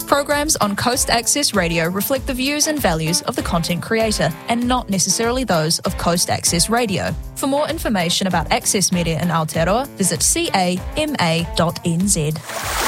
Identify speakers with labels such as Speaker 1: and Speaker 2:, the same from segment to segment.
Speaker 1: Programs on Coast Access Radio reflect the views and values of the content creator and not necessarily those of Coast Access Radio. For more information about Access Media in Aotearoa, visit cama.nz.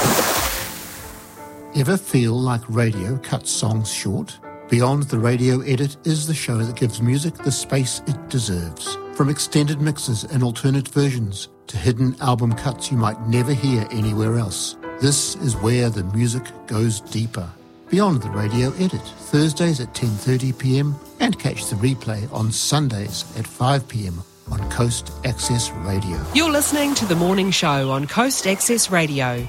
Speaker 2: Ever feel like radio cuts songs short? Beyond the Radio Edit is the show that gives music the space it deserves. From extended mixes and alternate versions to hidden album cuts you might never hear anywhere else. This is where the music goes deeper. Beyond the Radio Edit, Thursdays at 10:30pm and catch the replay on Sundays at 5pm on Coast Access Radio.
Speaker 3: You're listening to The Morning Show on Coast Access Radio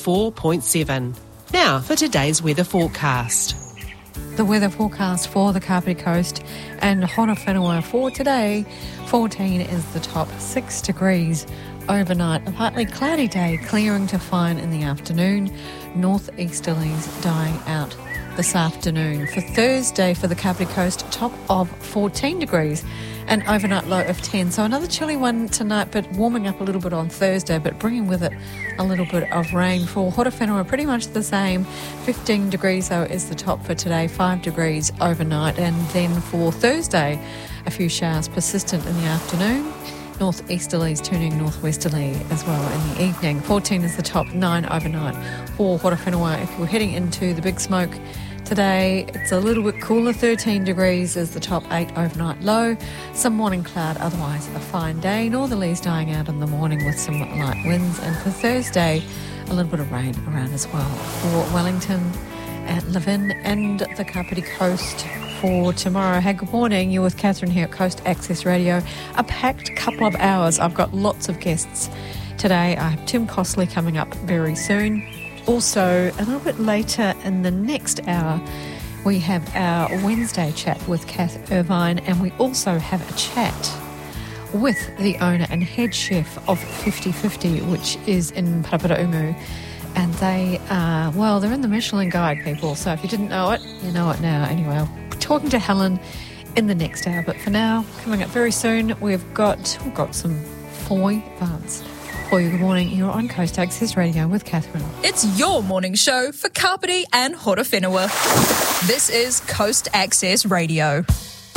Speaker 3: 104.7. Now for today's weather forecast.
Speaker 4: The weather forecast for the Kapiti Coast and Horowhenua for today. 14 is the top, 6 degrees overnight. A partly cloudy day, clearing to fine in the afternoon. Northeasterlies dying out this afternoon. For Thursday for the Kapiti Coast, top of 14 degrees and overnight low of 10. So another chilly one tonight, but warming up a little bit on Thursday, but bringing with it a little bit of rain. For Horowhenua, pretty much the same. 15 degrees, though, is the top for today, 5 degrees overnight. And then for Thursday, a few showers persistent in the afternoon. Northeasterlies turning northwesterly as well in the evening. 14 is the top, 9 overnight. For Horowhenua, if you're heading into the Big Smoke today, it's a little bit cooler. 13 degrees is the top, 8 overnight low. Some morning cloud, otherwise a fine day. Northerlies dying out in the morning with some light winds. And for Thursday, a little bit of rain around as well. For Wellington, at Levin and the Kapiti Coast for tomorrow. Hey, good morning. You're with Catherine here at Coast Access Radio. A packed couple of hours. I've got lots of guests today. I have Tim Costley coming up very soon. Also, a little bit later in the next hour, we have our Wednesday chat with Kath Irvine, and we also have a chat with the owner and head chef of 50/50, which is in Paraparaumu. And they are, well, they're in the Michelin Guide, people. So if you didn't know it, you know it now. Anyway, I'll be talking to Helen in the next hour. But for now, coming up very soon, we've got some foy advanced for you. Good morning. You're on Coast Access Radio with Catherine.
Speaker 1: It's your morning show for Kapiti and Horowhenua. This is Coast Access Radio.